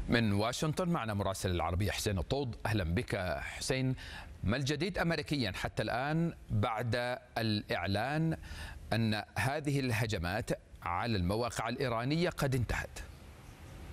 من واشنطن معنا مراسل العربية حسين الطوض. أهلا بك حسين. ما الجديد أمريكيا حتى الآن بعد الإعلان أن هذه الهجمات على المواقع الإيرانية قد انتهت؟